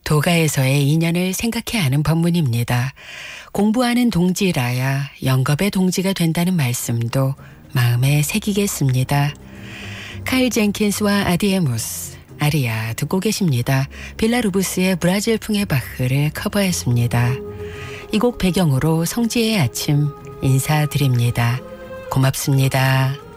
도가에서의 인연을 생각해 하는 법문입니다. 공부하는 동지라야 영겁의 동지가 된다는 말씀도 마음에 새기겠습니다. 카일 젠킨스와 아디에무스, 아리아 듣고 계십니다. 빌라루부스의 브라질풍의 바흐를 커버했습니다. 이 곡 배경으로 성지의 아침 인사드립니다. 고맙습니다.